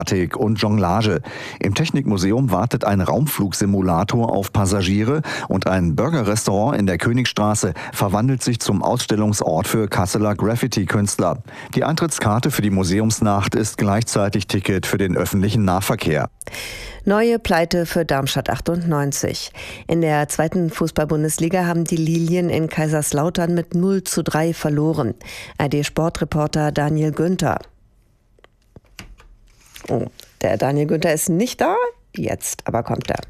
und Jonglage. Im Technikmuseum wartet ein Raumflugsimulator auf Passagiere und ein Burgerrestaurant in der Königstraße verwandelt sich zum Ausstellungsort für Kasseler Graffiti-Künstler. Die Eintrittskarte für die Museumsnacht ist gleichzeitig Ticket für den öffentlichen Nahverkehr. Neue Pleite für Darmstadt 98. In der 2. Fußball-Bundesliga haben die Lilien in Kaiserslautern mit 0:3 verloren. ARD-Sportreporter Daniel Günther. Oh, der Daniel Günther ist nicht da. Jetzt aber kommt er.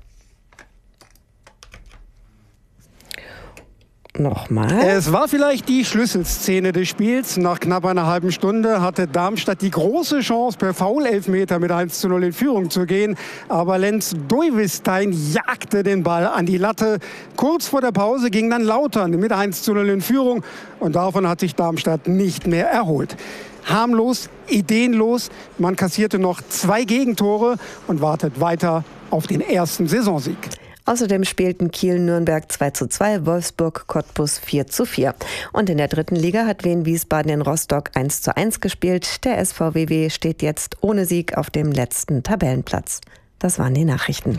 Nochmal. Es war vielleicht die Schlüsselszene des Spiels. Nach knapp einer halben Stunde hatte Darmstadt die große Chance, per Foul-Elfmeter mit 1:0 in Führung zu gehen. Aber Lenz Duyvestein jagte den Ball an die Latte. Kurz vor der Pause ging dann Lautern mit 1:0 in Führung. Und davon hat sich Darmstadt nicht mehr erholt. Harmlos, ideenlos. Man kassierte noch 2 Gegentore und wartet weiter auf den ersten Saisonsieg. Außerdem spielten Kiel-Nürnberg 2:2, Wolfsburg-Cottbus 4:4. Und in der 3. Liga hat Wien Wiesbaden in Rostock 1:1 gespielt. Der SVW steht jetzt ohne Sieg auf dem letzten Tabellenplatz. Das waren die Nachrichten.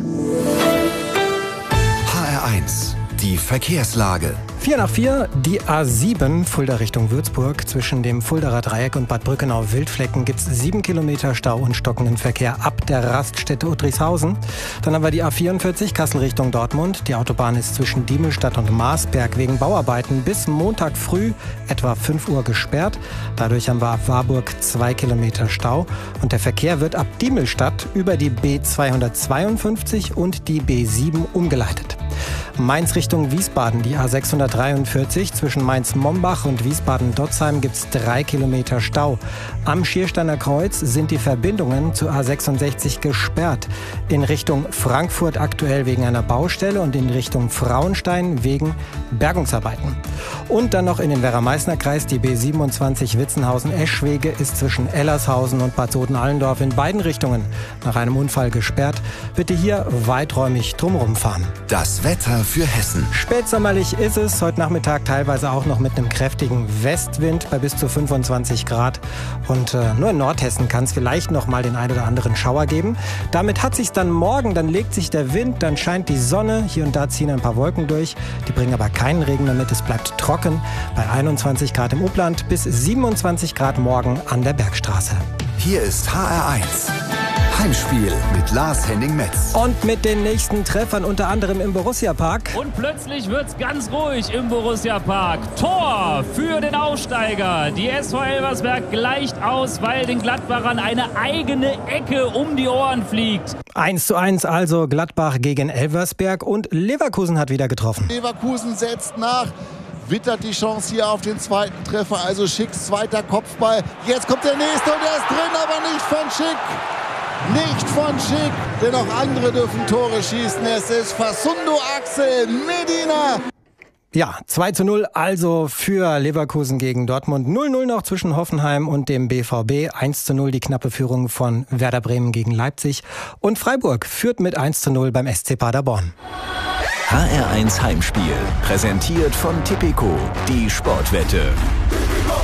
HR1, die Verkehrslage. 4 nach 4, die A7 Fulda Richtung Würzburg. Zwischen dem Fuldaer Dreieck und Bad Brückenau-Wildflecken gibt es 7 Kilometer Stau und stockenden Verkehr ab der Raststätte Udrichshausen. Dann haben wir die A44 Kassel Richtung Dortmund. Die Autobahn ist zwischen Diemelstadt und Marsberg wegen Bauarbeiten bis Montag früh etwa 5 Uhr gesperrt. Dadurch haben wir ab Warburg 2 Kilometer Stau. Und der Verkehr wird ab Diemelstadt über die B252 und die B7 umgeleitet. Mainz Richtung Wiesbaden, die A643 zwischen Mainz-Mombach und Wiesbaden-Dotzheim gibt es 3 Kilometer Stau. Am Schiersteiner Kreuz sind die Verbindungen zur A66 gesperrt. In Richtung Frankfurt aktuell wegen einer Baustelle und in Richtung Frauenstein wegen Bergungsarbeiten. Und dann noch in den Werra-Meißner-Kreis, die B27 Witzenhausen-Eschwege ist zwischen Ellershausen und Bad Soden-Allendorf in beiden Richtungen nach einem Unfall gesperrt. Bitte hier weiträumig drumherum fahren. Das Wetter für Hessen. Spätsommerlich ist es, heute Nachmittag teilweise auch noch mit einem kräftigen Westwind bei bis zu 25 Grad. Und nur in Nordhessen kann es vielleicht noch mal den ein oder anderen Schauer geben. Damit hat sich's dann morgen, dann legt sich der Wind, dann scheint die Sonne. Hier und da ziehen ein paar Wolken durch. Die bringen aber keinen Regen mehr mit. Es bleibt trocken bei 21 Grad im Upland bis 27 Grad morgen an der Bergstraße. Hier ist HR1. Heimspiel mit Lars Henning-Metz. Und mit den nächsten Treffern unter anderem im Borussia-Park. Und plötzlich wird's ganz ruhig im Borussia-Park. Tor für den Aufsteiger. Die SV Elversberg gleicht aus, weil den Gladbachern eine eigene Ecke um die Ohren fliegt. 1:1 also Gladbach gegen Elversberg und Leverkusen hat wieder getroffen. Leverkusen setzt nach. Wittert die Chance hier auf den zweiten Treffer. Also Schicks zweiter Kopfball. Jetzt kommt der nächste und der ist drin, aber nicht von Schick. Nicht von Schick, denn auch andere dürfen Tore schießen. Es ist Facundo Axel Medina. Ja, 2:0 also für Leverkusen gegen Dortmund. 0:0 noch zwischen Hoffenheim und dem BVB. 1:0 die knappe Führung von Werder Bremen gegen Leipzig. Und Freiburg führt mit 1:0 beim SC Paderborn. HR1 Heimspiel, präsentiert von Tipico, die Sportwette.